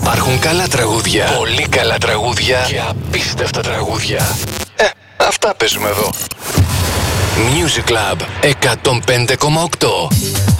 Υπάρχουν καλά τραγούδια, πολύ καλά τραγούδια και απίστευτα τραγούδια. Αυτά παίζουμε εδώ. Music Club 105,8.